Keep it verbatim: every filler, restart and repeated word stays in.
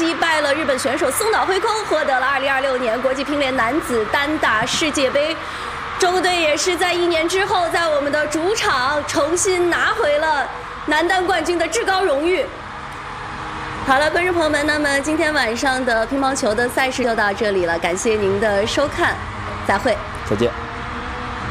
击败了日本选手松岛辉空，获得了二零二六年国际乒联男子单打世界杯。中国队也是在一年之后，在我们的主场重新拿回了男单冠军的至高荣誉。好了，观众朋友们，那么今天晚上的乒乓球的赛事就到这里了，感谢您的收看，再会， 再见。